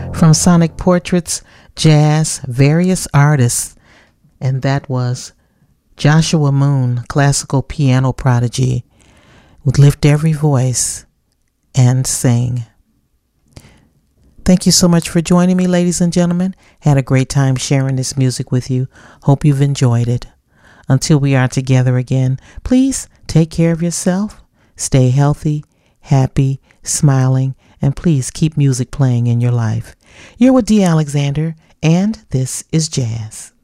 From Sonic Portraits, Jazz, Various Artists, and that was Joshua Moon, classical piano prodigy, would lift every voice and sing. Thank you so much for joining me, ladies and gentlemen. Had a great time sharing this music with you. Hope you've enjoyed it. Until we are together again, please take care of yourself. Stay healthy, happy, smiling, and please keep music playing in your life. You're with D. Alexander, and this is Jazz.